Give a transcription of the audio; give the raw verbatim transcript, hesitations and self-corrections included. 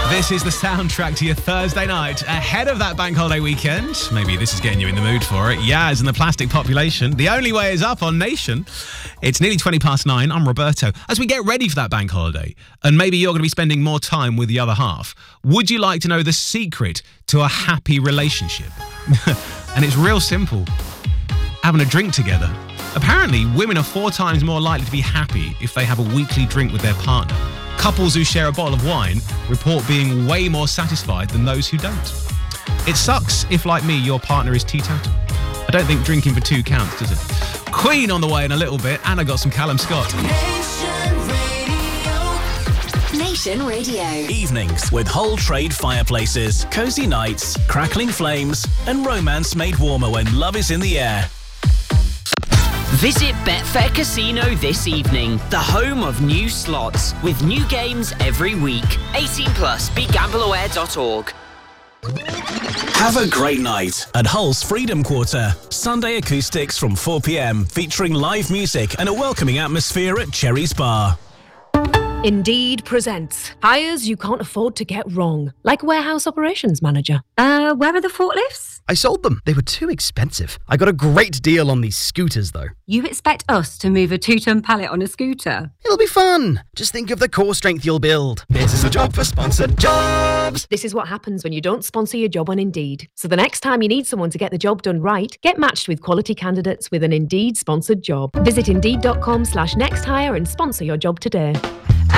This is the soundtrack to your Thursday night ahead of that bank holiday weekend. Maybe this is getting you in the mood for it. Yaz and the Plastic Population. The Only Way is up on Nation. It's nearly twenty past nine. I'm Roberto. As we get ready for that bank holiday, and maybe you're going to be spending more time with the other half, would you like to know the secret to a happy relationship? And it's real simple. Having a drink together. Apparently, women are four times more likely to be happy if they have a weekly drink with their partner. Couples who share a bottle of wine report being way more satisfied than those who don't. It sucks if, like me, your partner is teetotal. I don't think drinking for two counts, does it? Queen on the way in a little bit, and I got some Callum Scott. Nation Radio. Nation Radio. Evenings with Whole Trade Fireplaces, cozy nights, crackling flames, and romance made warmer when love is in the air. Visit Betfair Casino this evening, the home of new slots, with new games every week. eighteen plus, be gamble aware dot org. Have a great night at Hull's Freedom Quarter. Sunday acoustics from four p.m, featuring live music and a welcoming atmosphere at Cherry's Bar. Indeed presents hires you can't afford to get wrong, like warehouse operations manager. Uh, where are the forklifts? I sold them. They were too expensive. I got a great deal on these scooters, though. You expect us to move a two-ton pallet on a scooter? It'll be fun. Just think of the core strength you'll build. This is a job for sponsored jobs. This is what happens when you don't sponsor your job on Indeed. So the next time you need someone to get the job done right, get matched with quality candidates with an Indeed sponsored job. Visit Indeed.com slash next hire and sponsor your job today.